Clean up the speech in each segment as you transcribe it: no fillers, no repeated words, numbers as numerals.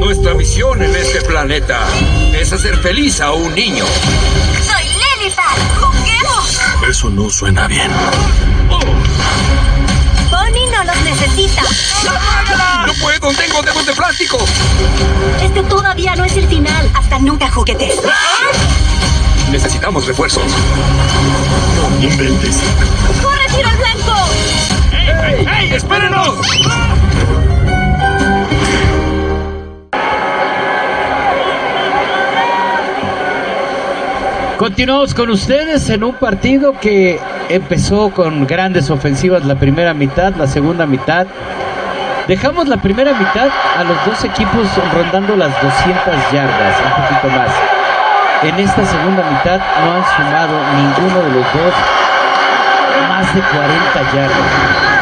Nuestra misión en este planeta es hacer feliz a un niño. ¡Soy Lilipad! ¡Juguemos! Eso no suena bien. Bonnie no los necesita. ¡No puedo! ¡Tengo dedos de plástico! Este todavía no es el final. Hasta nunca, juguetes. Necesitamos refuerzos. No inventes. ¡Corre, tiro al blanco! ¡Hey! ¡Hey! ¡Espérenos! Continuamos con ustedes en un partido que empezó con grandes ofensivas la primera mitad, la segunda mitad. Dejamos la primera mitad a los dos equipos rondando las 200 yardas, un poquito más. En esta segunda mitad no han sumado ninguno de los dos más de 40 yardas.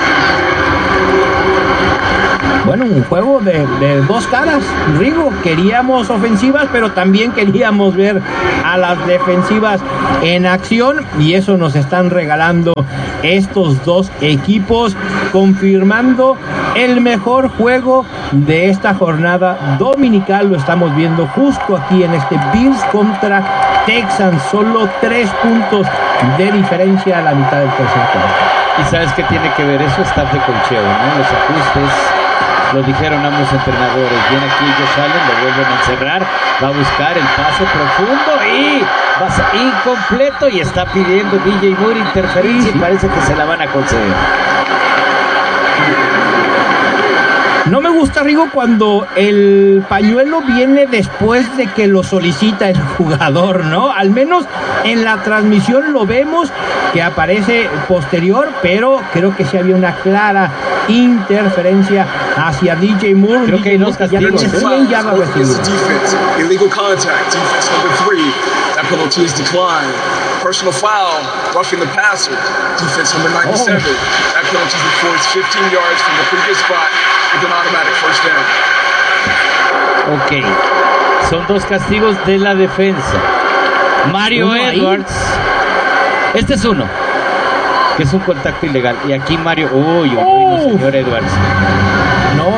Bueno, un juego de dos caras, Rigo. Queríamos ofensivas, pero también queríamos ver a las defensivas en acción, y eso nos están regalando estos dos equipos, confirmando el mejor juego de esta jornada dominical. Lo estamos viendo justo aquí en este Bills contra Texans, solo 3 puntos de diferencia a la mitad del tercer cuarto. ¿Y sabes qué tiene que ver eso? Staff de cocheo, ¿no? Los ajustes. Lo dijeron ambos entrenadores. Viene aquí Josh Allen, lo vuelven a encerrar. Va a buscar el pase profundo y pasa incompleto. Y está pidiendo DJ Moore interferencia y parece que se la van a conceder. No me gusta, Rigo, cuando el pañuelo viene después de que lo solicita el jugador, ¿no? Al menos en la transmisión lo vemos que aparece posterior, pero creo que sí había una clara interferencia hacia DJ Moore. Creo que hay dos castigos. Illegal contact, defense number 3. That penalty is declined. Personal foul, roughing the passer, defense number 97. That penalty is enforced 15 yards from the previous spot with an automatic first down. Ok, son dos castigos de la defensa. Mario Edwards. Este es uno, que es un contacto ilegal. Y aquí Mario... Uy, no, señor Edwards. No.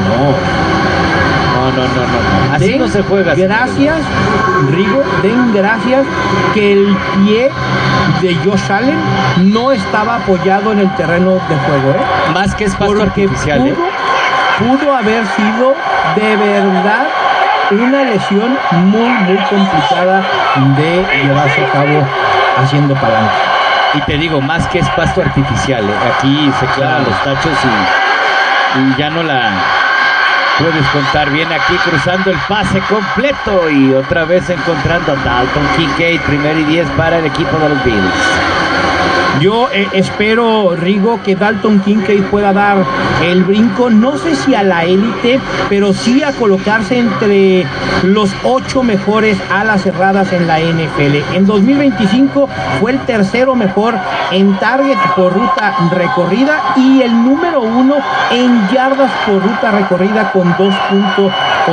Así no se juega. Gracias, Rigo, den gracias que el pie de Josh Allen no estaba apoyado en el terreno de juego, ¿eh? Más que espacio artificial, pudo haber sido de verdad una lesión muy complicada de llevarse a cabo haciendo palanca. Y te digo, más que espacio artificial, aquí se clavan los tachos y ya no la puedes contar. Bien aquí cruzando el pase completo y otra vez encontrando a Dalton Kincaid. 1st y 10 para el equipo de los Bills. Yo espero, Rigo, que Dalton Kincaid pueda dar el brinco, no sé si a la élite, pero sí a colocarse entre los 8 mejores alas cerradas en la NFL. En 2025 fue el tercero mejor en target por ruta recorrida y el número 1 en yardas por ruta recorrida con 2.83.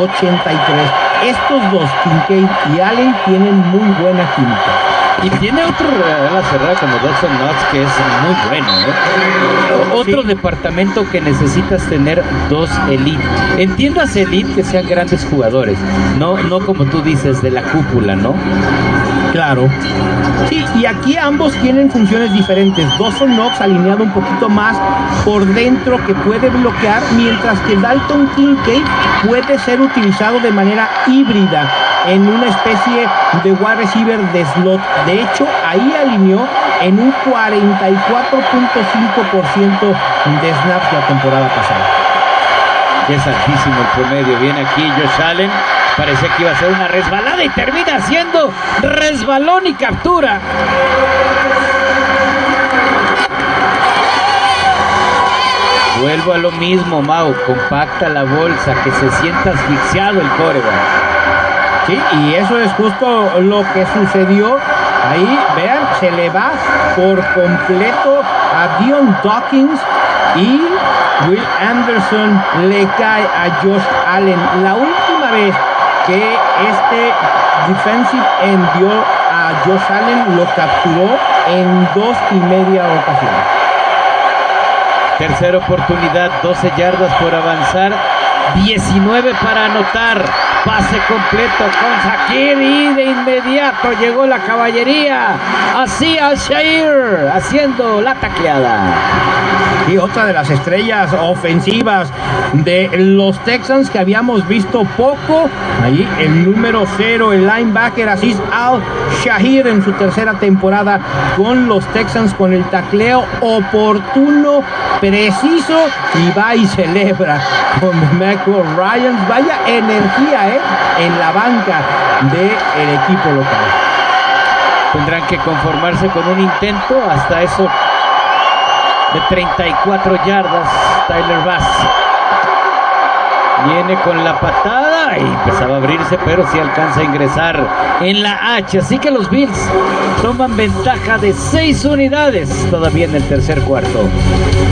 Estos dos, Kincaid y Allen, tienen muy buena química. Y tiene otro ala cerrada como Dawson Knox que es muy bueno, ¿no? Otro departamento que necesitas tener dos elite. Entiéndase elite que sean grandes jugadores, no como tú dices de la cúpula, ¿no? Claro. Sí, y aquí ambos tienen funciones diferentes. Dawson Knox alineado un poquito más por dentro que puede bloquear, mientras que Dalton Kincaid puede ser utilizado de manera híbrida en una especie de wide receiver de slot. De hecho, ahí alineó en un 44.5% de snaps la temporada pasada. Es altísimo el promedio. Viene aquí Josh Allen. Parecía que iba a ser una resbalada y termina siendo resbalón y captura. Vuelvo a lo mismo, Mau. Compacta la bolsa, que se sienta asfixiado el quarterback. Sí, y eso es justo lo que sucedió. Ahí, vean, se le va por completo a Dion Dawkins y Will Anderson le cae a Josh Allen. La última vez que este defensive end dio a Josh Allen, lo capturó en 2.5 ocasiones. Tercera oportunidad, 12 yardas por avanzar. 19 para anotar. Pase completo con Shakir y de inmediato llegó la caballería. Así Al-Shaair haciendo la tacleada. Y otra de las estrellas ofensivas de los Texans que habíamos visto poco. Ahí el número 0, el linebacker Aziz Al-Shaair en su tercera temporada con los Texans, con el tacleo oportuno, preciso, y va y celebra con Michael Ryan. Vaya energía en la banca del equipo local. Tendrán que conformarse con un intento, hasta eso de 34 yardas. Tyler Bass viene con la patada y empezaba a abrirse, pero sí alcanza a ingresar en la H. Así que los Bills toman ventaja de 6 unidades todavía en el tercer cuarto.